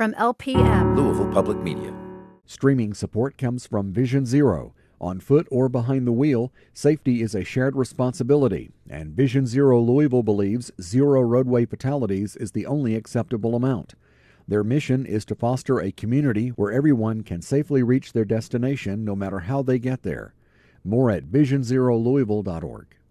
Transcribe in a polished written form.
from LPM. Louisville Public Media. Streaming support comes from Vision Zero. On foot or behind the wheel, safety is a shared responsibility, and Vision Zero Louisville believes 0 roadway fatalities is the only acceptable amount. Their mission is to foster a community where everyone can safely reach their destination no matter how they get there. More at visionzerolouisville.org.